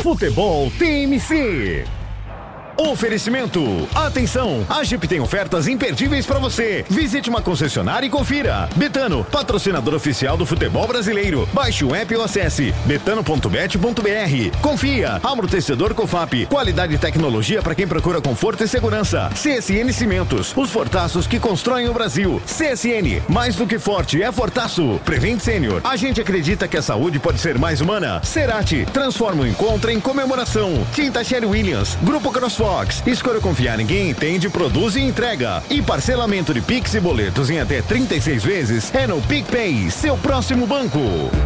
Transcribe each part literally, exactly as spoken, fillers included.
Futebol T M C. Oferecimento. Atenção, a Jeep tem ofertas imperdíveis para você. Visite uma concessionária e confira. Betano, patrocinador oficial do futebol brasileiro. Baixe o app ou acesse betano ponto bet ponto br. Confia, amortecedor Cofap. Qualidade e tecnologia para quem procura conforto e segurança. C S N Cimentos, os fortaços que constroem o Brasil. C S N, mais do que forte, é fortaço. Prevent Sênior, a gente acredita que a saúde pode ser mais humana. Cerati, transforma o encontro em comemoração. Tinta Sherry Williams, Grupo CrossFox. Escolha confiar em quem entende, produz e entrega. E parcelamento de Pix e boletos em até trinta e seis vezes é no PicPay, seu próximo banco.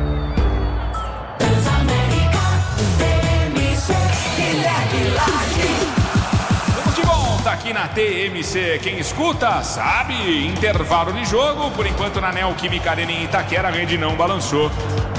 Futebol tá aqui na T M C. Quem escuta sabe. Intervalo de jogo. Por enquanto na Neoquímica Arena em Itaquera a rede não balançou.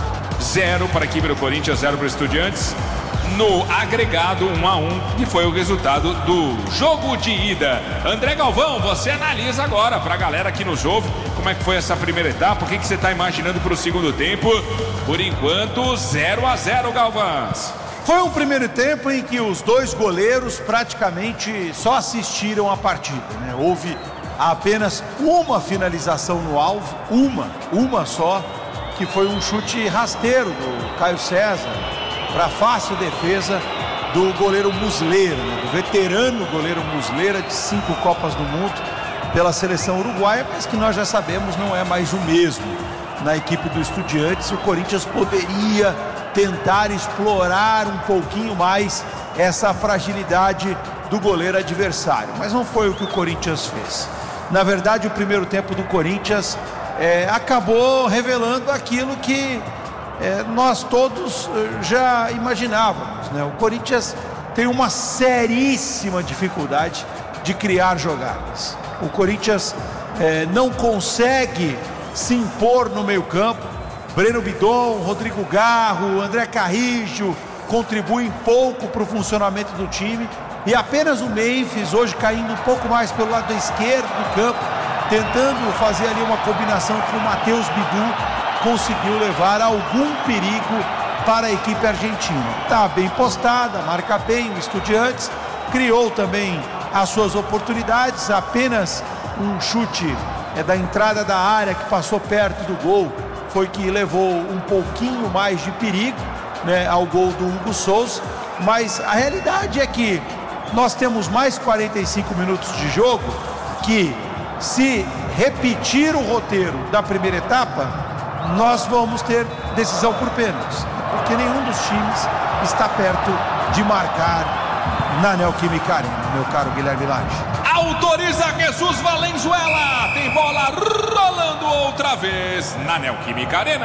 Zero para a equipe do Corinthians, zero para os Estudiantes. No agregado um a um, que foi o resultado do jogo de ida. André Galvão, você analisa agora para a galera que nos ouve como é que foi essa primeira etapa, o que, que você está imaginando para o segundo tempo. Por enquanto, zero a zero, Galvãs. Foi um primeiro tempo em que os dois goleiros praticamente só assistiram a partida, né? Houve apenas uma finalização no alvo, uma, uma só, que foi um chute rasteiro do Caio César para fácil defesa do goleiro Muslera, né? Do veterano goleiro Muslera, de cinco Copas do Mundo pela seleção uruguaia, mas que nós já sabemos não é mais o mesmo na equipe do Estudiantes. O Corinthians poderia tentar explorar um pouquinho mais essa fragilidade do goleiro adversário, mas não foi o que o Corinthians fez. Na verdade, o primeiro tempo do Corinthians é, acabou revelando aquilo que É, nós todos já imaginávamos, né? O Corinthians tem uma seríssima dificuldade de criar jogadas. O Corinthians é, não consegue se impor no meio campo. Breno Bidon, Rodrigo Garro, André Carrijo contribuem pouco para o funcionamento do time. E apenas o Memphis, hoje caindo um pouco mais pelo lado esquerdo do campo, tentando fazer ali uma combinação com o Matheus Bidu, conseguiu levar algum perigo para a equipe argentina. Está bem postada, marca bem o Estudiantes, criou também as suas oportunidades, apenas um chute é, da entrada da área que passou perto do gol, foi que levou um pouquinho mais de perigo, né, ao gol do Hugo Souza, mas a realidade é que nós temos mais quarenta e cinco minutos de jogo, que se repetir o roteiro da primeira etapa, nós vamos ter decisão por pênaltis, porque nenhum dos times está perto de marcar na Neoquímica Arena, meu caro Guilherme Lage. Autoriza Jesus Valenzuela, tem bola rolando outra vez na Neoquímica Arena.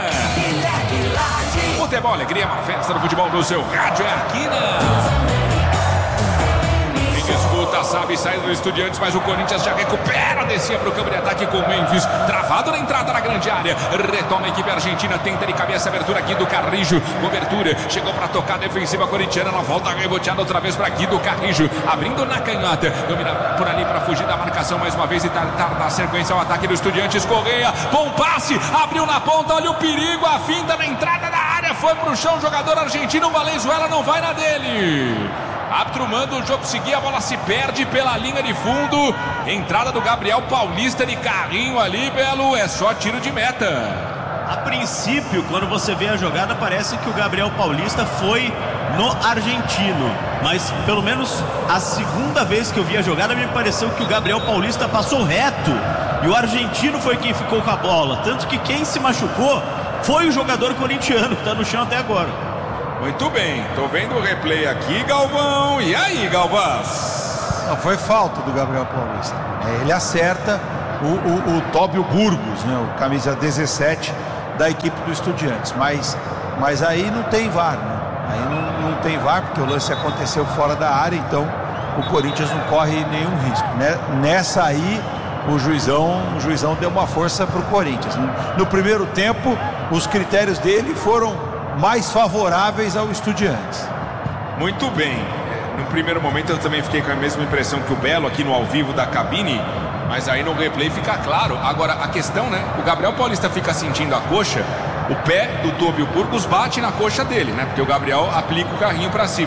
Futebol, alegria, uma festa do futebol do seu rádio, é aqui na... Disputa, sabe, saída do Estudiantes, mas o Corinthians já recupera, descia para o campo de ataque com o Memphis, travado na entrada da grande área, retoma a equipe argentina, tenta de cabeça, abertura aqui do Carrijo, cobertura, chegou para tocar a defensiva corintiana, ela volta reboteada outra vez para aqui do Carrijo, abrindo na canhota, domina por ali para fugir da marcação mais uma vez e tentar dar sequência ao ataque do Estudiantes. Correia, bom passe, abriu na ponta, olha o perigo, a finta na entrada da área, foi pro chão, jogador argentino, Valenzuela não vai na dele. Árbitro manda o jogo seguir, a bola se perde pela linha de fundo. Entrada do Gabriel Paulista de carrinho ali, Belo, é só tiro de meta. A princípio, quando você vê a jogada, parece que o Gabriel Paulista foi no argentino. Mas pelo menos a segunda vez que eu vi a jogada, me pareceu que o Gabriel Paulista passou reto e o argentino foi quem ficou com a bola. Tanto que quem se machucou foi o jogador corintiano, que está no chão até agora. Muito bem, tô vendo o replay aqui, Galvão. E aí, Galvãs? Não, foi falta do Gabriel Paulista. É, ele acerta o, o, o Tóbio Burgos, né, o camisa dezessete da equipe do Estudiantes. Mas, mas aí não tem V A R, né? Aí não, não tem V A R, porque o lance aconteceu fora da área, então o Corinthians não corre nenhum risco. Né? Nessa aí, o juizão, o juizão deu uma força pro Corinthians. No, no primeiro tempo, os critérios dele foram mais favoráveis ao Estudiantes. Muito bem. No primeiro momento eu também fiquei com a mesma impressão que o Belo aqui no ao vivo da cabine, mas aí no replay fica claro. Agora a questão, né? O Gabriel Paulista fica sentindo a coxa O pé do Tóbio Burgos bate na coxa dele, né? Porque o Gabriel aplica o carrinho para cima.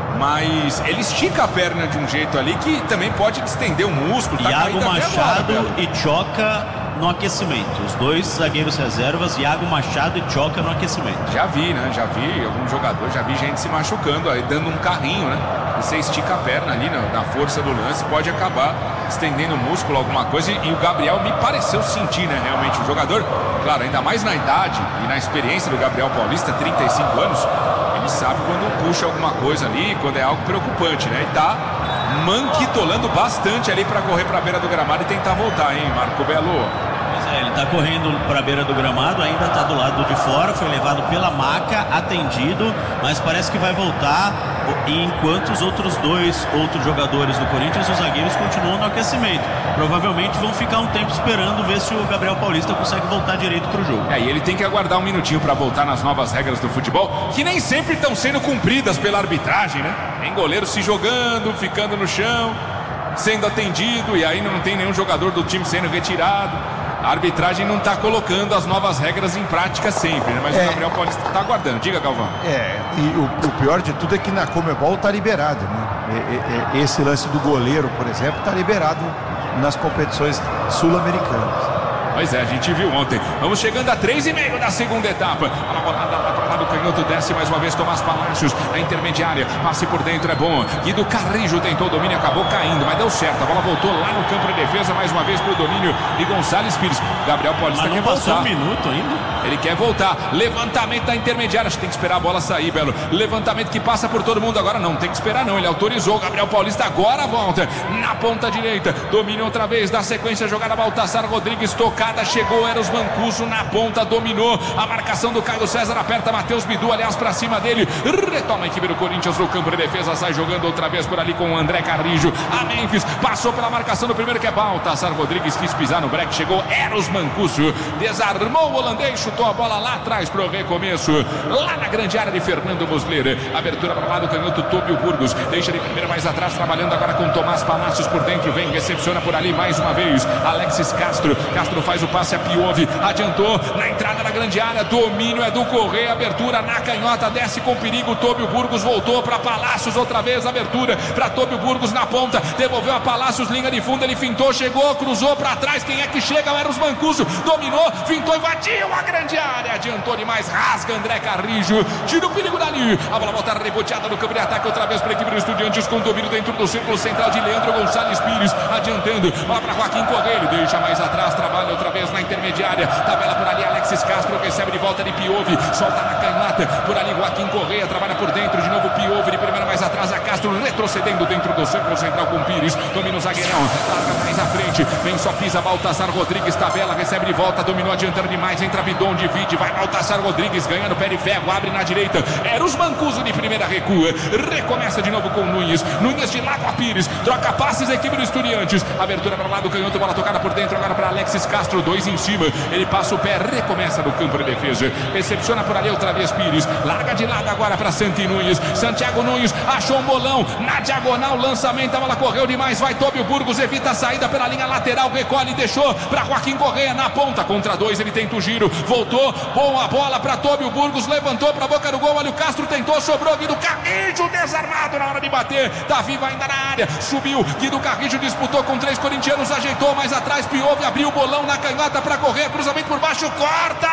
Mas ele estica a perna de um jeito ali que também pode distender o músculo. Tá Iago Machado agora, e Tchoca no aquecimento. Os dois zagueiros reservas, Iago Machado e Tchoca no aquecimento. Já vi, né? Já vi algum jogador, já vi gente se machucando aí, dando um carrinho, né? Você estica a perna ali na, na força do lance, pode acabar estendendo o músculo, alguma coisa. E, e o Gabriel me pareceu sentir, né? Realmente, o jogador, claro, ainda mais na idade e na experiência do Gabriel Paulista, trinta e cinco anos, ele sabe quando puxa alguma coisa ali, quando é algo preocupante, né? E tá manquitolando bastante ali para correr para a beira do gramado e tentar voltar, hein, Marco Belo? Pois é, ele tá correndo para a beira do gramado, ainda tá do lado de fora, foi levado pela maca, atendido, mas parece que vai voltar. E enquanto os outros dois outros jogadores do Corinthians, os zagueiros, continuam no aquecimento. Provavelmente vão ficar um tempo esperando ver se o Gabriel Paulista consegue voltar direito pro jogo. É, e ele tem que aguardar um minutinho para voltar nas novas regras do futebol, que nem sempre estão sendo cumpridas pela arbitragem, né? Tem goleiro se jogando, ficando no chão, sendo atendido, e aí não tem nenhum jogador do time sendo retirado. A arbitragem não está colocando as novas regras em prática sempre, né? Mas é. O Gabriel Paulista está aguardando. Diga, Galvão. É, e o, o pior de tudo é que na Conmebol está liberado, né? E, e, esse lance do goleiro, por exemplo, está liberado nas competições sul-americanas. Pois é, a gente viu ontem. Vamos chegando a três e meio da segunda etapa. A bolada lá para lá do canhoto, desce mais uma vez Tomás Palácios na intermediária. Passe por dentro é bom. Guido Carrijo tentou o domínio, acabou caindo, mas deu certo. A bola voltou lá no campo de defesa, mais uma vez pro domínio de Gonçalves Pires. Gabriel Paulista mas não quer passou voltar. um minuto ainda. Ele quer voltar. Levantamento da intermediária. Acho que tem que esperar a bola sair, Belo. Levantamento que passa por todo mundo agora. Não tem que esperar, não. Ele autorizou. Gabriel Paulista agora volta na ponta direita. Domínio outra vez. Da sequência, jogada Baltassar Rodrigues. Tocada, chegou. Eros Mancuso na ponta. Dominou. A marcação do Caio César. Aperta Matheus Bidu. Aliás, pra cima dele. Retoma a equipe do Corinthians no campo de defesa. Sai jogando outra vez por ali com o André Carrijo. A Memphis passou pela marcação do primeiro, que é Baltassar Rodrigues. Quis pisar no break. Chegou Eros Mancuso. Desarmou o holandês. Chutou a bola lá atrás pro recomeço. Lá na grande área de Fernando Muslera. Abertura para lá do canhoto Tóbio Burgos. Deixa de primeira mais atrás. Trabalhando agora com Tomás Palácios por dentro. Vem, recepciona por ali mais uma vez. Alexis Castro. Castro faz o passe a Piove. Adiantou na entrada da grande área. Domínio é do Correia. Abertura na canhota. Desce com perigo. Tóbio Burgos voltou para Palácios outra vez. Abertura para Tóbio Burgos na ponta. Devolveu a Palácios. Linha de fundo. Ele fintou. Chegou. Cruzou para trás. Quem é que chega? Eros Mancuso. Dominou. Fintou. Invadiu a grande área. Adiantou demais. Rasga André Carrijo. Tira o perigo dali. A bola volta reboteada no campo de ataque. Outra vez para a equipe do Estudiantes. Com domínio dentro do círculo central de Leandro Gonçalves Pires. Adiantando. Bola para Joaquim Correia. Ele deixa mais atrás. Trabalha outra vez na intermediária. Tabela por ali. Alexis Castro recebe de volta de Piove. Solta na canhota. Por ali Joaquim Correia. Trabalha por dentro. De novo Piove. De primeira mais atrás. A Castro retrocedendo dentro do círculo central com Pires. Domina o zagueirão. Larga mais à frente. Vem só pisa Baltassar Rodrigues. Tabela. Recebe de volta. Dominou adiantando demais. Entra Bidon. Divide. Vai Baltassar Rodrigues. Ganha no pé de ferro. Abre na direita. Eros Mancuso de primeira recua. Recomeça de novo com Nunes. Nunes de lado a Pires. Troca passes a equipe do Estudiantes. Abertura para lá do canhoto. Bola tocada por dentro. Agora para Alexis Castro. Dois em cima. Ele passa o pé. Recomeça no campo de defesa. Recepciona por ali outra vez Pires. Larga de lado agora para Santi Nunes. Santiago Nunes achou um bolão. Na diagonal. Lançamento. A bola correu demais. Vai Tóbio Burgos. Evita a saída pela linha lateral. Recolhe e deixou para Joaquim Correia na ponta. Contra dois. Ele tenta o giro. Voltou. Boa bola para Tóbio Burgos. Levantou para a boca do gol. Olha o Castro. Tentou. Sobrou. Guido Carrijo desarmado na hora de bater. Tá vivo ainda na área. Subiu. Guido Carrijo disputou com três corintianos. Ajeitou mais atrás. Piove. Abriu o bolão na canhota para correr. Cruzamento por baixo. Corta.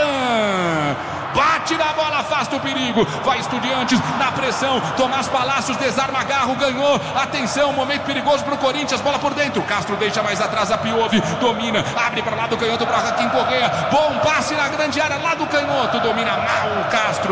Alan. Bate na bola, afasta o perigo. Vai Estudiantes na pressão. Tomás Palácios desarma Garro, ganhou. Atenção, momento perigoso para o Corinthians. Bola por dentro. Castro deixa mais atrás a Piove. Domina, abre para lá do canhoto para Joaquim Correia. Bom passe na grande área lá do canhoto. Domina mal o Castro.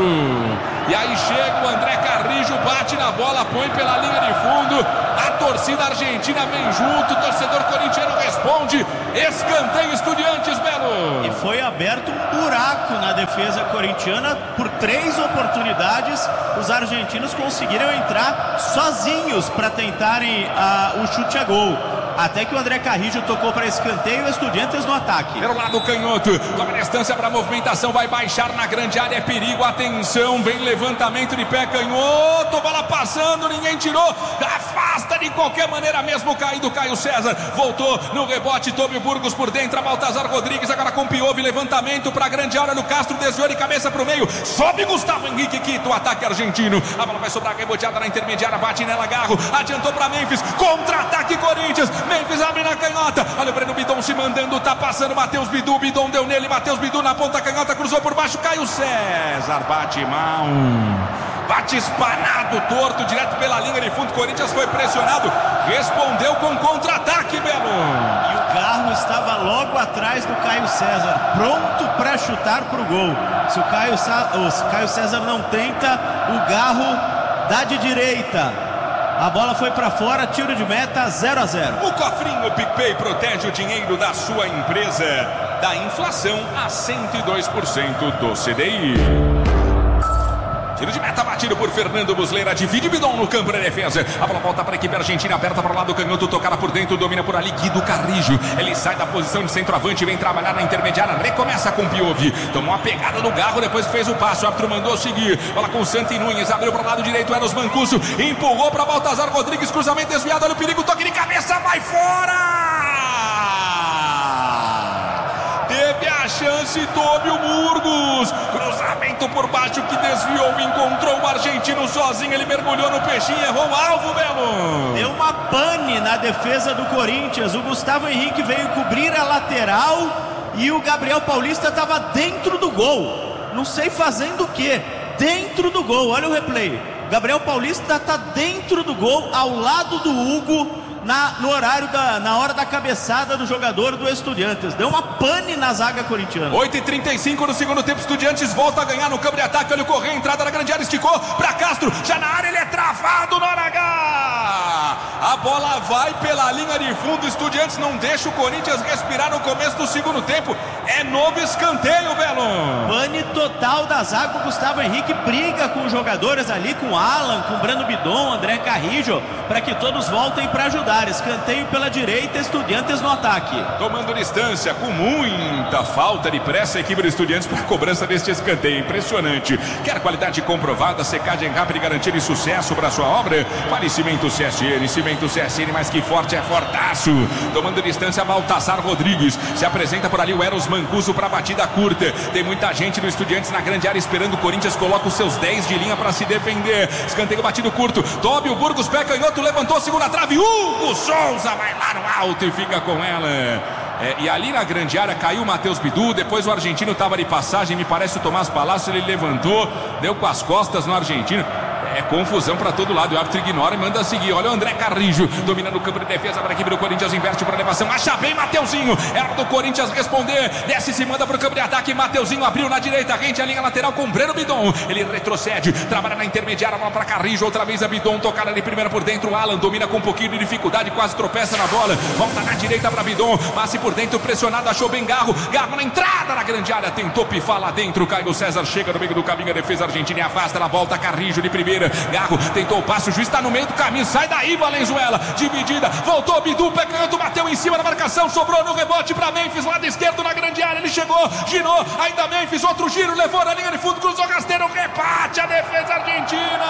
E aí chega o André Carrijo, bate na bola, põe pela linha de fundo. A torcida argentina vem junto. O torcedor corintiano responde. Escanteio Estudiantes, Belo. E foi aberto um buraco na defesa corintiana. Por três oportunidades, os argentinos conseguiram entrar sozinhos para tentarem uh, o chute a gol. até que o André Carrillo tocou para escanteio e o Estudiantes no ataque. Pelo lado canhoto, toma distância para a movimentação, vai baixar na grande área, é perigo, atenção, vem levantamento de pé canhoto, bola passando, ninguém tirou, afasta de qualquer maneira mesmo, caído Caio César, voltou no rebote, Tóbio Burgos por dentro, Baltazar Rodrigues, agora com Piove, levantamento para a grande área do Castro, desviou de cabeça para o meio, sobe Gustavo Henrique, quita o ataque argentino, a bola vai sobrar reboteada na intermediária, bate nela, Garro, adiantou para Memphis, contra-ataque Corinthians, Memphis abre na canhota, olha o Breno Bidon se mandando, tá passando, Matheus Bidu, Bidon deu nele, Matheus Bidu na ponta canhota, cruzou por baixo, Caio César, bate mal, bate espanado, torto, direto pela linha de fundo, Corinthians foi pressionado, respondeu com contra-ataque, Belo. E o Garro estava logo atrás do Caio César, pronto para chutar pro gol. Se o Caio, Sa... o Caio César não tenta, o Garro dá de direita. A bola foi para fora, tiro de meta, zero a zero. O cofrinho PicPay protege o dinheiro da sua empresa da inflação a cento e dois por cento do C D I. Tiro de meta batido por Fernando Muslera, divide Bidon no campo da defesa. A bola volta para a equipe argentina, aberta para o lado do canhoto, tocada por dentro, domina por ali Guido Carrillo. Ele sai da posição de centroavante, vem trabalhar na intermediária, recomeça com Piove. Tomou a pegada do Garro, depois que fez o passe, o árbitro mandou seguir. Bola com Santi Nunes, abriu para o lado direito, Eros Mancuso, empurrou para Baltazar Rodrigues, cruzamento desviado, olha o perigo, toque de cabeça, vai fora! Teve a chance, Tóbio Burgos, cruzamento por baixo que desviou, encontrou o argentino sozinho, ele mergulhou no peixinho, errou o alvo, Belo. Deu uma pane na defesa do Corinthians, o Gustavo Henrique veio cobrir a lateral e o Gabriel Paulista estava dentro do gol, não sei fazendo o que, dentro do gol, olha o replay, Gabriel Paulista está dentro do gol, ao lado do Hugo, Na, no horário da, na hora da cabeçada do jogador do Estudiantes, deu uma pane na zaga corintiana. oito e trinta e cinco no segundo tempo, Estudiantes volta a ganhar no campo de ataque, olha o Correia, entrada na grande área, esticou para Castro, já na área, ele é travado na hora H, a bola vai pela linha de fundo, Estudiantes não deixa o Corinthians respirar no começo do segundo tempo, é novo escanteio, Belo. Pane total da zaga, o Gustavo Henrique briga com os jogadores ali, com Alan, com Breno Bidon, André Carrillo, para que todos voltem para ajudar. Escanteio pela direita, Estudiantes no ataque. Tomando distância, com muita falta de pressa, a equipe do Estudiantes para a cobrança deste escanteio. Impressionante. Quer qualidade comprovada, secagem rápida e garantia de sucesso para sua obra? Fale Cimento C S N. Cimento C S N, mais que forte, é fortaço. Tomando distância, Baltazar Rodrigues. Se apresenta por ali o Eros Mancuso para a batida curta. Tem muita gente do Estudiantes na grande área esperando. O Corinthians coloca os seus dez de linha para se defender. Escanteio batido curto. Tóbio Burgos, pé canhoto, levantou, segunda trave. Hugo Souza vai lá no alto e fica com ela. É, e ali na grande área caiu o Matheus Bidu, depois o argentino estava de passagem, me parece o Tomás Palácio, ele levantou, deu com as costas no argentino. É confusão para todo lado, o árbitro ignora e manda seguir. Olha o André Carrillo, dominando o campo de defesa para a equipe do Corinthians, inverte para a elevação, acha bem Mateuzinho, é hora do Corinthians responder, desce e se manda para o campo de ataque, Mateuzinho abriu na direita, rente a linha lateral com Breno Bidon, ele retrocede, trabalha na intermediária, bola para Carrillo, outra vez a Bidon, tocada de primeira por dentro, o Alan domina com um pouquinho de dificuldade, quase tropeça na bola, volta na direita para Bidon, passe por dentro, pressionado, achou bem Garro, Garro na entrada na grande área, tentou pifar lá dentro, Caio César chega no meio do caminho, a defesa argentina e afasta, na volta Carrillo de primeira, Garro tentou o passe, o juiz está no meio do caminho, sai daí Valenzuela, dividida, voltou Bidu, pé canhoto, bateu em cima da marcação, sobrou no rebote para Memphis, lado esquerdo na grande área, ele chegou, girou, ainda Memphis, outro giro, levou na linha de fundo, cruzou rasteiro, rebate a defesa argentina,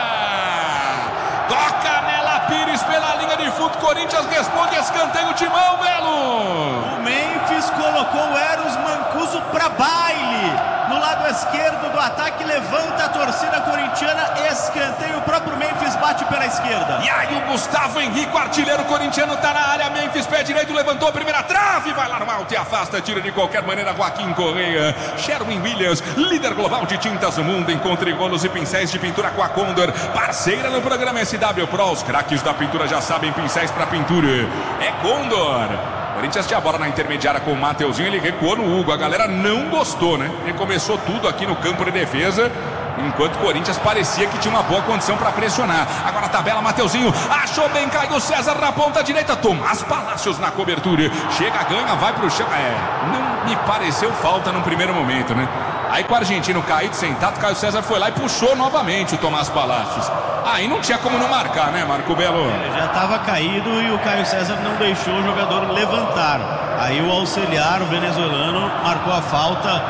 toca nela Pires pela linha de fundo, Corinthians responde, escanteio Timão, Belo. O Memphis colocou o Eros Mancuso para baile. No lado esquerdo do ataque, levanta a torcida corintiana, escanteio, o próprio Memphis bate pela esquerda. E aí o Gustavo Henrique, artilheiro corintiano, tá na área, Memphis, pé direito, levantou a primeira trave, vai lá no alto e afasta, tira de qualquer maneira, Joaquim Correia. Sherwin Williams, líder global de tintas no mundo, encontre rolos e pincéis de pintura com a Condor, parceira no programa S W Pro, os craques da pintura já sabem, pincéis para pintura, é Condor. Corinthians tinha a bola na intermediária com o Mateuzinho, ele recuou no Hugo, a galera não gostou, né? Ele começou tudo aqui no campo de defesa, enquanto o Corinthians parecia que tinha uma boa condição para pressionar. Agora a tabela, Mateuzinho, achou bem, Caio César na ponta direita, Tomás Palácios na cobertura, chega, ganha, vai pro chão, é, não me pareceu falta no primeiro momento, né? Aí com o argentino caído, sentado, Caio César foi lá e puxou novamente o Tomás Palacios. Aí não tinha como não marcar, né, Marco Belo? Ele já estava caído e o Caio César não deixou o jogador levantar. Aí o auxiliar, o venezuelano, marcou a falta.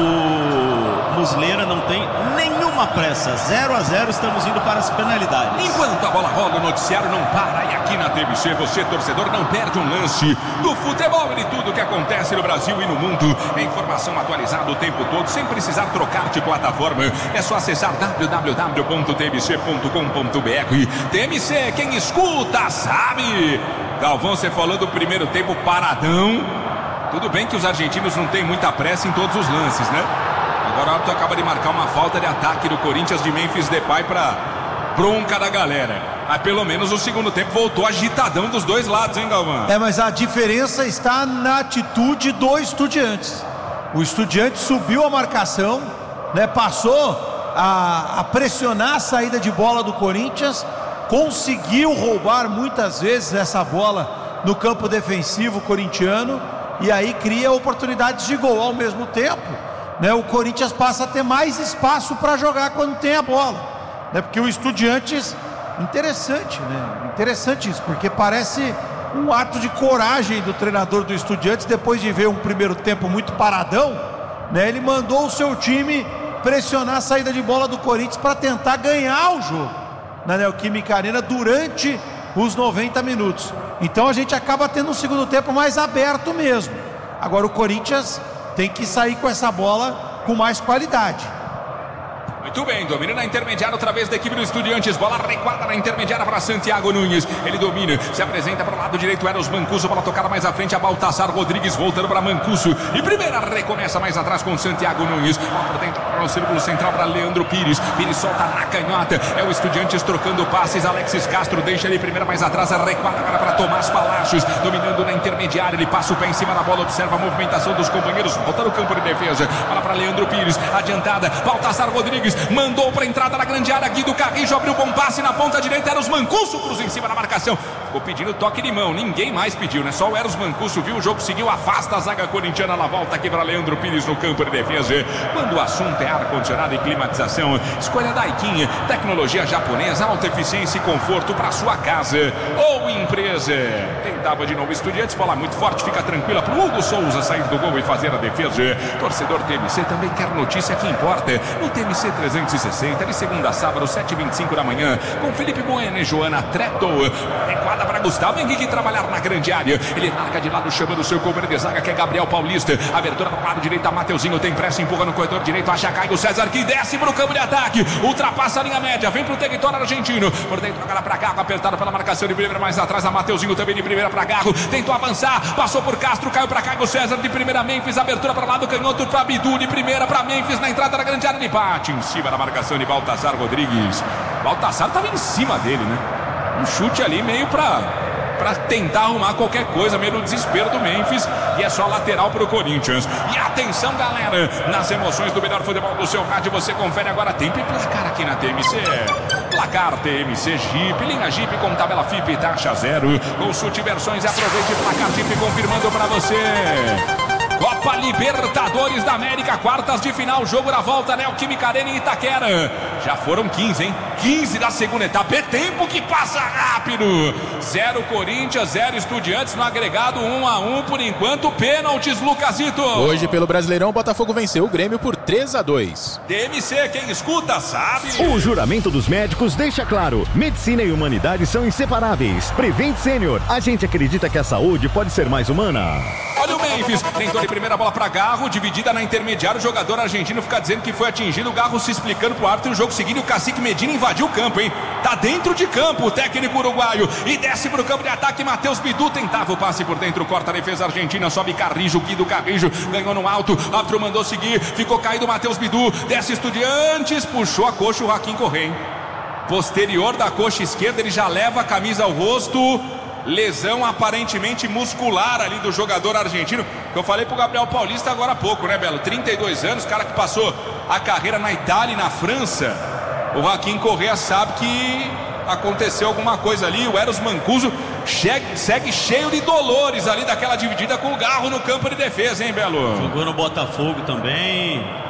O Muslera não tem nenhuma pressa. zero a zero, estamos indo para as penalidades. Enquanto a bola rola, o noticiário não para. E aqui na T V C, você, torcedor, não perde um lance do futebol e de tudo que acontece no Brasil e no mundo. Informação atualizada o tempo todo, sem precisar trocar de plataforma. É só acessar w w w ponto t m c ponto com ponto b r. T M C, quem escuta sabe. Galvão, você falou do primeiro tempo paradão. Tudo bem que os argentinos não têm muita pressa em todos os lances, né? Agora o árbitro acaba de marcar uma falta de ataque do Corinthians de Memphis Depay para bronca da galera. Mas pelo menos o segundo tempo voltou agitadão dos dois lados, hein, Galvão? É, mas a diferença está na atitude do Estudiantes. O Estudiantes subiu a marcação, né? Passou a, a pressionar a saída de bola do Corinthians, conseguiu roubar muitas vezes essa bola no campo defensivo corintiano e aí cria oportunidades de gol. Ao mesmo tempo, né, o Corinthians passa a ter mais espaço para jogar quando tem a bola, né, porque o Estudiantes, interessante, né, interessante isso, porque parece um ato de coragem do treinador do Estudiantes, depois de ver um primeiro tempo muito paradão, né, ele mandou o seu time pressionar a saída de bola do Corinthians para tentar ganhar o jogo na Neoquímica Arena durante os noventa minutos. Então a gente acaba tendo um segundo tempo mais aberto mesmo. Agora o Corinthians tem que sair com essa bola com mais qualidade. Muito bem, domina na intermediária outra vez da equipe do Estudiantes. Bola recuada na intermediária para Santiago Nunes. Ele domina, se apresenta para o lado direito. Eros Mancuso para tocar mais à frente. A Baltazar Rodrigues voltando para Mancuso. E primeira recomeça mais atrás com Santiago Nunes. Bola por dentro para o círculo central para Leandro Pires. Pires solta na canhota. É o Estudiantes trocando passes. Alexis Castro deixa ele primeira mais atrás. A recuada agora para Tomás Palacios. Dominando na intermediária. Ele passa o pé em cima da bola. Observa a movimentação dos companheiros. Volta no campo de defesa. Bola para Leandro Pires. Adiantada. Baltazar Rodrigues. Mandou para a entrada da grande área. Guido Carrijo abriu bom passe na ponta direita. Eros Mancuso cruza em cima da marcação. Ficou pedindo toque de mão. Ninguém mais pediu, né? Só o Eros Mancuso viu o jogo, seguiu, afasta a zaga corintiana. Na volta aqui para Leandro Pires no campo de defesa. Quando o assunto é ar-condicionado e climatização, escolha Daikin. Tecnologia japonesa, alta eficiência e conforto para sua casa ou empresa. Tentava de novo Estudiantes. Bola muito forte, fica tranquila para o Hugo Souza sair do gol e fazer a defesa. Torcedor T M C também quer notícia que importa. No T M C trezentos e sessenta, de segunda a sábado, sete e vinte e cinco da manhã, com Felipe Bueno e Joana Treto. Recuada para Gustavo Henrique trabalhar na grande área. Ele larga de lado, chamando o seu companheiro de zaga, que é Gabriel Paulista. Abertura para o lado direito, a Mateuzinho tem pressa, empurra no corredor direito, acha Caio César, que desce para o campo de ataque. Ultrapassa a linha média, vem para o território argentino. Por dentro, agora para Garro, apertado pela marcação de primeira mais atrás. A Mateuzinho também de primeira para Garro. Tentou avançar, passou por Castro, caiu para Caio César, de primeira Memphis. Abertura para o lado canhoto para Bidu, de primeira para Memphis, na entrada da grande área de empate. Em cima da marcação de Baltazar Rodrigues. Baltazar estava em cima dele, né? Um chute ali meio para para tentar arrumar qualquer coisa, meio no desespero do Memphis, e é só lateral para o Corinthians. E atenção, galera, nas emoções do melhor futebol do seu rádio, você confere agora tempo e placar aqui na T M C. Placar T M C Jeep, linha Jeep com tabela F I P e taxa zero. Consulte versões e aproveite placar Jeep confirmando para você. Copa Libertadores da América, quartas de final, jogo da volta, Neoquímica Arena em Itaquera. Já foram quinze, hein? quinze da segunda etapa. É tempo que passa rápido. Zero Corinthians, zero Estudiantes no agregado, um a um por enquanto. Pênaltis, Lucasito. Hoje pelo Brasileirão, o Botafogo venceu o Grêmio por três a dois. T M C, quem escuta sabe. O juramento dos médicos deixa claro: medicina e humanidade são inseparáveis. Prevent Sênior, a gente acredita que a saúde pode ser mais humana. Olha o Memphis, tentou de primeira bola para Garro, dividida na intermediária. O jogador argentino fica dizendo que foi atingido. O Garro se explicando pro árbitro. O jogo seguinte, o Cacique Medina invadiu o campo, hein? Tá dentro de campo o técnico uruguaio. E desce pro campo de ataque. Matheus Bidu tentava o passe por dentro, corta a defesa argentina. Sobe Carrijo, Guido Carrijo ganhou no alto. O árbitro mandou seguir, ficou caído Matheus Bidu. Desce Estudiantes, puxou a coxa o Joaquim Correa. Posterior da coxa esquerda, ele já leva a camisa ao rosto. Lesão aparentemente muscular ali do jogador argentino, que eu falei pro Gabriel Paulista agora há pouco, né, Belo? trinta e dois anos, cara que passou a carreira na Itália e na França. O Joaquim Correa sabe que aconteceu alguma coisa ali. O Eros Mancuso segue, segue cheio de dolores ali daquela dividida com o Garro no campo de defesa, hein, Belo? Jogou no Botafogo também.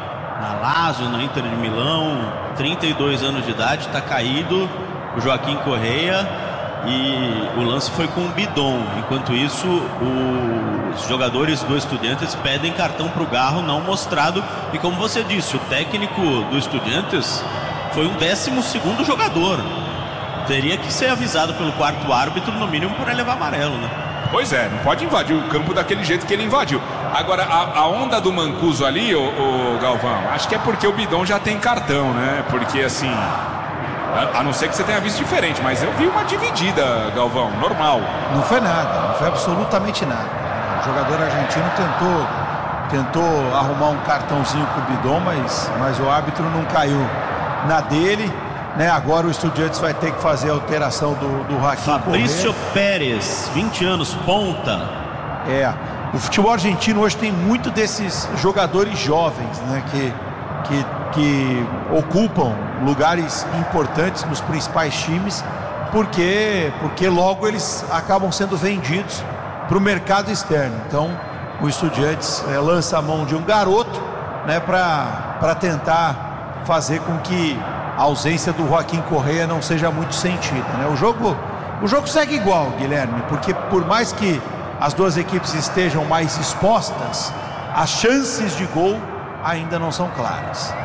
na Lazio, na Inter de Milão, trinta e dois anos de idade, está caído, o Joaquim Correia, e o lance foi com o Bidon. Enquanto isso, os jogadores do Estudiantes pedem cartão para o Garro não mostrado, e como você disse, o técnico do Estudiantes foi um décimo segundo jogador. Teria que ser avisado pelo quarto árbitro, no mínimo, para levar amarelo, né? Pois é, não pode invadir o campo daquele jeito que ele invadiu. Agora, a, a onda do Mancuso ali, o, o Galvão, acho que é porque o Bidon já tem cartão, né? Porque assim, a, a não ser que você tenha visto diferente, mas eu vi uma dividida, Galvão, normal. Não foi nada, não foi absolutamente nada. O jogador argentino tentou, tentou arrumar um cartãozinho pro Bidon, mas, mas o árbitro não caiu na dele. Né, agora o Estudiantes vai ter que fazer a alteração do, do Joaquim Fabrício Pérez, vinte anos, ponta. É, o futebol argentino hoje tem muito desses jogadores jovens, né, que, que, que ocupam lugares importantes nos principais times, porque, porque logo eles acabam sendo vendidos para o mercado externo. Então o Estudiantes é, lança a mão de um garoto, né, para tentar fazer com que a ausência do Joaquim Correia não seja muito sentida, né? O jogo, o jogo segue igual, Guilherme, porque por mais que as duas equipes estejam mais expostas, as chances de gol ainda não são claras.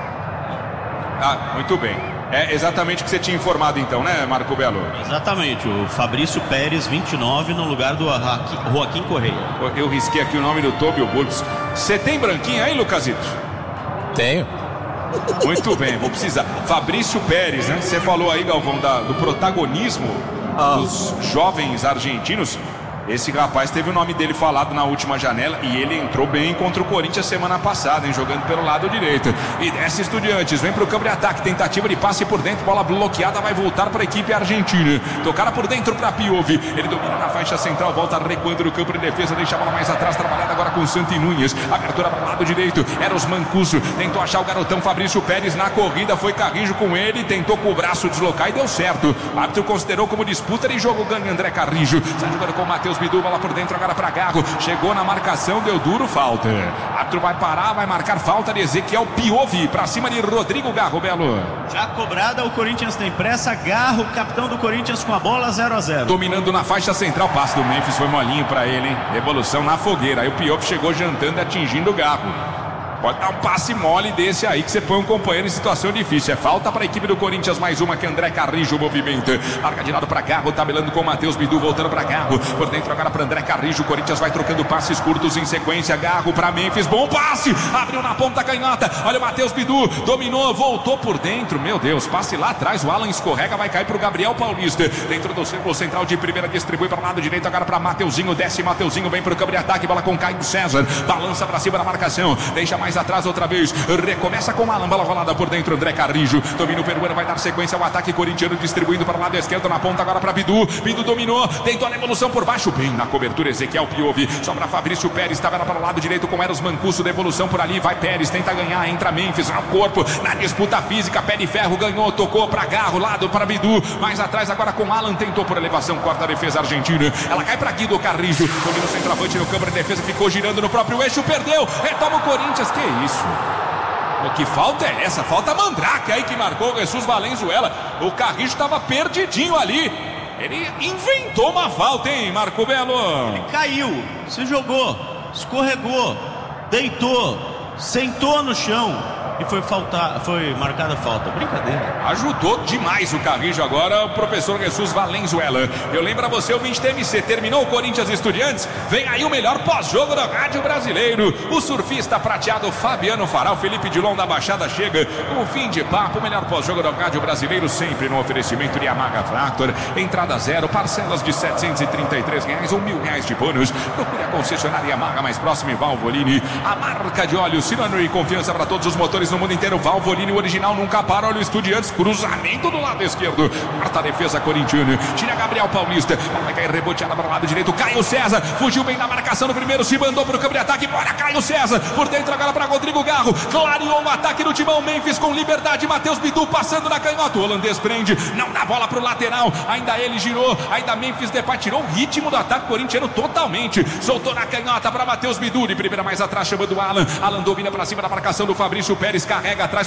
Ah, muito bem. É exatamente o que você tinha informado então, né, Marco Belo? Exatamente, o Fabrício Pérez, vinte e nove, no lugar do Joaquim Correia. Eu risquei aqui o nome do Tobio Burks. Você tem branquinho aí, Lucasito? Tenho. Muito bem, vou precisar. Fabrício Pérez, né? Você falou aí, Galvão, da, do protagonismo ah. dos jovens argentinos. Esse rapaz teve o nome dele falado na última janela e ele entrou bem contra o Corinthians semana passada, hein, jogando pelo lado direito. E desce Estudiantes, vem pro campo de ataque, tentativa de passe por dentro, bola bloqueada, vai voltar para a equipe argentina. Tocara por dentro para Piovi, ele domina na faixa central, volta recuando no campo de defesa, deixa a bola mais atrás, trabalhada agora com Santi Nunes. Abertura para o lado direito, era os Mancuso, tentou achar o garotão Fabrício Pérez na corrida, foi Carrijo com ele, tentou com o braço deslocar e deu certo. O árbitro considerou como disputa e jogo ganha André Carrijo. Sai jogando com o Matheus Bidu, bola por dentro agora para Garro, chegou na marcação, deu duro, falta. Árbitro vai parar, vai marcar falta de Ezequiel Piovi para cima de Rodrigo Garro, Belo. Já cobrada, o Corinthians tem pressa, Garro, capitão do Corinthians com a bola, zero a zero. Dominando na faixa central, passe do Memphis foi molinho para ele, hein? Revolução na fogueira, aí o Piovi chegou jantando e atingindo o Garro. Pode dar um passe mole desse aí que você põe um companheiro em situação difícil. É falta para a equipe do Corinthians, mais uma que André Carrijo movimenta. Larga de lado para Garro, tabelando com o Matheus Bidu, voltando para Garro. Por dentro agora para André Carrijo. O Corinthians vai trocando passes curtos em sequência. Garro para Memphis, bom passe. Abriu na ponta canhota. Olha o Matheus Bidu, dominou, voltou por dentro. Meu Deus, passe lá atrás. O Alan escorrega, vai cair para o Gabriel Paulista. Dentro do círculo central de primeira, distribui para o lado direito agora para Mateuzinho. Desce Mateuzinho, vem para o campo de ataque. Bola com Caio César. Balança para cima da marcação. Deixa mais atrás outra vez, recomeça com Alan, bola rolada por dentro, André Carrijo, domina o peruano, vai dar sequência ao ataque corintiano, distribuindo para o lado esquerdo, na ponta agora para Bidu, Bidu dominou, tentou a devolução por baixo, bem na cobertura, Ezequiel Piovi, sobra Fabrício Pérez, tabela para o lado direito com Eros Mancuso, devolução por ali, vai Pérez, tenta ganhar, entra Memphis, ao corpo, na disputa física, pé de ferro, ganhou, tocou para Garro, lado para Bidu, mais atrás agora com Alan, tentou por elevação, corta a defesa argentina, ela cai para Guido Carrijo, domina o centroavante no campo de defesa, ficou girando no próprio eixo, perdeu, retoma o Corinthians, que isso? O que falta é essa, falta a Mandrake aí que marcou o Jesus Valenzuela. O Carrijo estava perdidinho ali. Ele inventou uma falta, hein, Marco Belo? Ele caiu, se jogou, escorregou, deitou, sentou no chão e foi, faltar, foi marcada a falta. Brincadeira. Ajudou demais o Carrijo agora, o professor Jesus Valenzuela. Eu lembro a você, o vinte T M C, terminou o Corinthians Estudiantes, vem aí o melhor pós-jogo do rádio brasileiro. O surfista prateado Fabiano Faral, Felipe Dilon da Baixada chega com o fim de papo, o melhor pós-jogo do rádio brasileiro, sempre no oferecimento de Yamaha Tractor, entrada zero, parcelas de setecentos e trinta e três reais ou mil reais de bônus. Procure a concessionária Yamaha mais próxima em Valvoline, a marca de óleo sinônimo e confiança para todos os motores no mundo inteiro. Valvoline, o original nunca para. Olha o Estudiantes, cruzamento do lado esquerdo, quarta defesa corintiana, tira Gabriel Paulista, vai cair reboteada para o lado direito, Caio César, fugiu bem na marcação no primeiro, se mandou para o campo de ataque, bora Caio César, por dentro agora para Rodrigo Garro, clareou o ataque no timão, Memphis com liberdade, Matheus Bidu passando na canhota, o holandês prende, não dá bola para o lateral, ainda ele girou, ainda Memphis Depay tirou o ritmo do ataque corintiano totalmente, soltou soltou na canhota para Matheus Miduri, primeira mais atrás chamando o Alan, Alan domina para cima da marcação do Fabrício Pérez, carrega atrás